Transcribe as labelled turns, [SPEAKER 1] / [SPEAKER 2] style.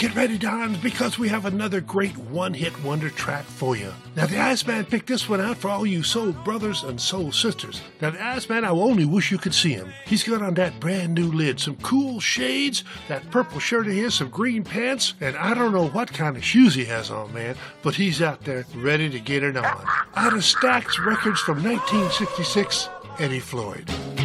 [SPEAKER 1] Get ready, Dons, because we have another great one-hit wonder track for you. Now, the Iceman picked this one out for all you soul brothers and soul sisters. Now, the Iceman, I only wish you could see him. He's got on that brand new lid, some cool shades, that purple shirt of his, some green pants, and I don't know what kind of shoes he has on, man, but he's out there ready to get it on. Out of Stax Records from 1966, Eddie Floyd.